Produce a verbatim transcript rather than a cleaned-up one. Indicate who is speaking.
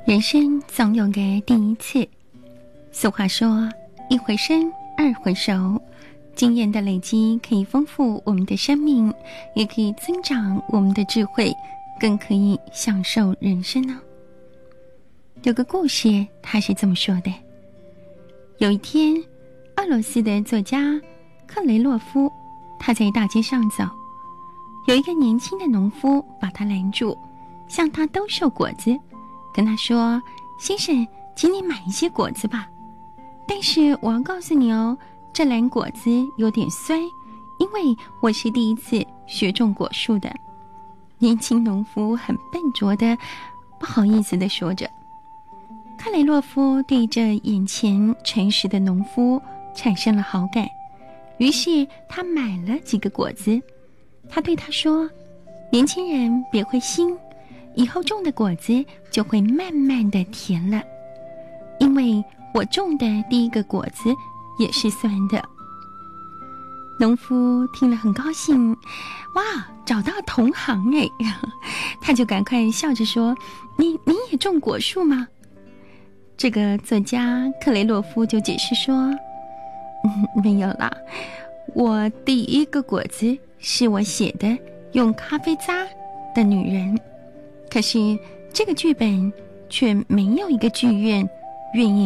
Speaker 1: 人生总有个第一次，俗话说一回生二回熟，经验的累积可以丰富我们的生命，也可以增长我们的智慧，更可以享受人生呢。有个故事他是这么说的：有一天，俄罗斯的作家克雷洛夫他在大街上走，有一个年轻的农夫把他拦住，向他兜售果子，跟他说：先生，请你买一些果子吧，但是我要告诉你哦，这篮果子有点酸，因为我是第一次学种果树的。年轻农夫很笨拙的不好意思地说着。克雷洛夫对这眼前诚实的农夫产生了好感，于是他买了几个果子。他对他说：年轻人别灰心，以后种的果子就会慢慢的甜了，因为我种的第一个果子也是酸的。农夫听了很高兴，哇，找到同行哎！他就赶快笑着说：你你也种果树吗？这个作家克雷洛夫就解释说：嗯，没有啦，我第一个果子是我写的用咖啡渣的女人，可是这个剧本却没有一个剧院愿意